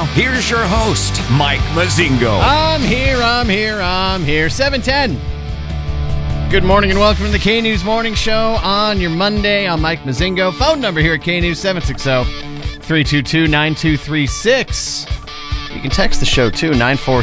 here's your host, Mike Mazingo. I'm here. 7:10. Good morning and welcome to the K-News Morning Show on your Monday. I'm Mike Mazingo. Phone number here at K-News, 760-322-9236. You can text the show too,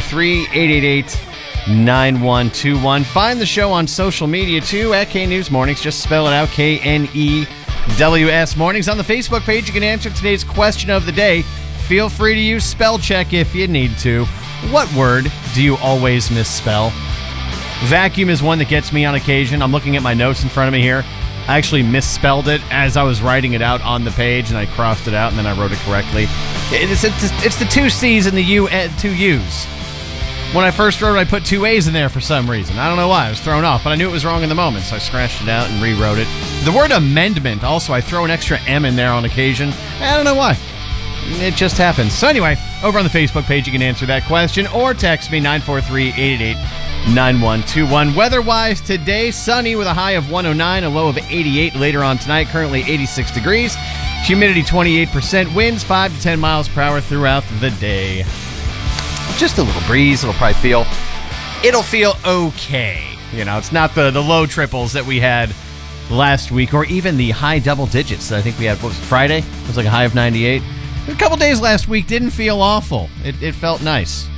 943-888-9121. Find the show on social media too, at K-News Mornings. Just spell it out, K-N-E-W-S Mornings. On the Facebook page, you can answer today's question of the day. Feel free to use spell check if you need to. What word do you always misspell? Vacuum is one that gets me on occasion. I'm looking at my notes in front of me here. I actually misspelled it as I was writing it out on the page, and I crossed it out, and then I wrote it correctly. It's the two C's and the two U's. When I first wrote it, I put two A's in there for some reason. I don't know why. I was thrown off, but I knew it was wrong in the moment, so I scratched it out and rewrote it. The word amendment, also, I throw an extra M in there on occasion. I don't know why. It just happens. So anyway, over on the Facebook page, you can answer that question or text me, 943-888-9121. Weather-wise, today, sunny with a high of 109, a low of 88 later on tonight, currently 86 degrees. Humidity 28%, winds 5 to 10 miles per hour throughout the day. Just a little breeze. It'll feel okay. You know, it's not the low triples that we had last week or even the high double digits that I think we had. What was it, Friday? It was like a high of 98. A couple days last week didn't feel awful. It felt nice.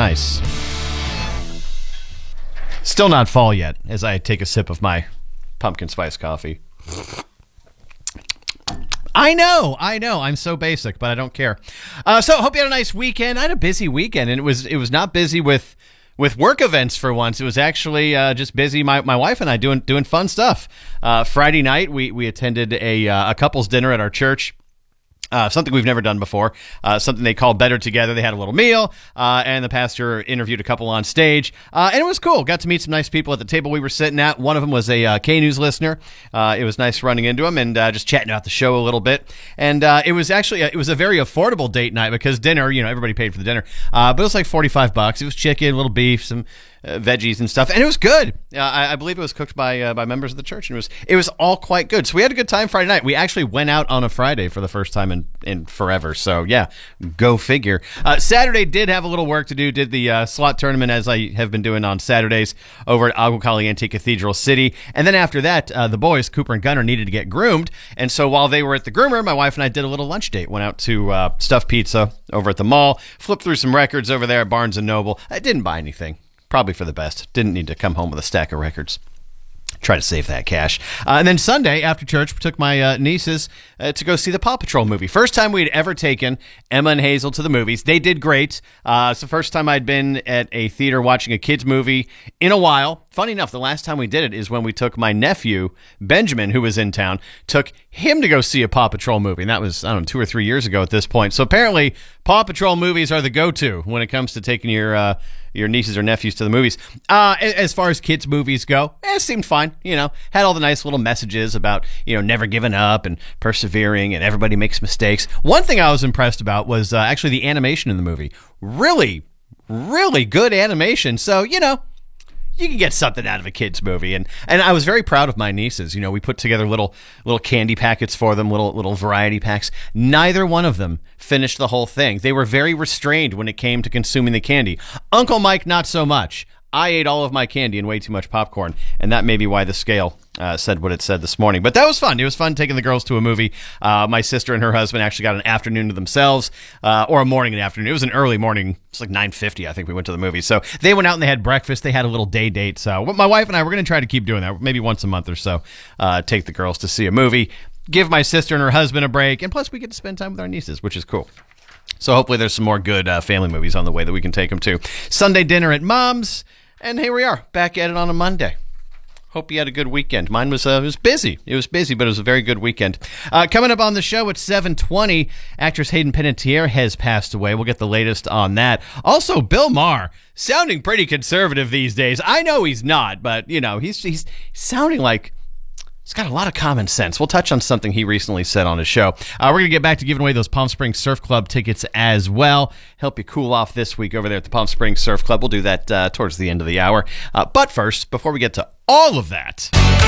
Still not fall yet as I take a sip of my pumpkin spice coffee. I know. I'm so basic, but I don't care. So hope you had a nice weekend. I had a busy weekend, and it was not busy with work events for once. It was actually just busy. My wife and I doing fun stuff. Friday night we attended a couple's dinner at our church. Something we've never done before, something they call Better Together. They had a little meal, and the pastor interviewed a couple on stage, and it was cool. Got to meet some nice people at the table we were sitting at. One of them was a K-News listener. It was nice running into him and just chatting about the show a little bit. And it was actually a very affordable date night because dinner, everybody paid for the dinner, but it was like $45. It was chicken, a little beef, some veggies and stuff, and it was good. I believe it was cooked by members of the church, and it was all quite good. So we had a good time Friday night. We actually went out on a Friday for the first time in forever. So yeah, go figure. Saturday did have a little work to do. Did the slot tournament as I have been doing on Saturdays over at Agua Caliente Cathedral City, and then after that, the boys Cooper and Gunner needed to get groomed, and so while they were at the groomer, my wife and I did a little lunch date. Went out to Stuffed Pizza over at the mall, flipped through some records over there at Barnes and Noble. I didn't buy anything. Probably for the best. Didn't need to come home with a stack of records. Try to save that cash. And then Sunday, after church, we took my nieces to go see the Paw Patrol movie. First time we'd ever taken Emma and Hazel to the movies. They did great. It's the first time I'd been at a theater watching a kids movie in a while. Funny enough, the last time we did it is when we took my nephew, Benjamin, who was in town, took him to go see a Paw Patrol movie. And that was, 2 or 3 years ago at this point. So apparently, Paw Patrol movies are the go-to when it comes to taking your nieces or nephews to the movies. As far as kids' movies go, it seemed fine. Had all the nice little messages about, never giving up and persevering and everybody makes mistakes. One thing I was impressed about was actually the animation in the movie. Really, really good animation. So, you can get something out of a kid's movie. And I was very proud of my nieces. We put together little candy packets for them, little variety packs. Neither one of them finished the whole thing. They were very restrained when it came to consuming the candy. Uncle Mike, not so much. I ate all of my candy and way too much popcorn, and that may be why the scale said what it said this morning. But that was fun. It was fun taking the girls to a movie. My sister and her husband actually got an afternoon to themselves, or a morning and afternoon. It was an early morning. It's like 9:50, I think we went to the movie. So they went out and they had breakfast. They had a little day date. So my wife and I, we're going to try to keep doing that, maybe once a month or so, take the girls to see a movie, give my sister and her husband a break, and plus we get to spend time with our nieces, which is cool. So hopefully there's some more good family movies on the way that we can take them to. Sunday dinner at Mom's. And here we are, back at it on a Monday. Hope you had a good weekend. Mine was busy. It was busy, but it was a very good weekend. Coming up on the show at 7:20, actress Hayden Panettiere has passed away. We'll get the latest on that. Also, Bill Maher, sounding pretty conservative these days. I know he's not, but, he's sounding like he's got a lot of common sense. We'll touch on something he recently said on his show. We're going to get back to giving away those Palm Springs Surf Club tickets as well. Help you cool off this week over there at the Palm Springs Surf Club. We'll do that towards the end of the hour. But first, before we get to all of that,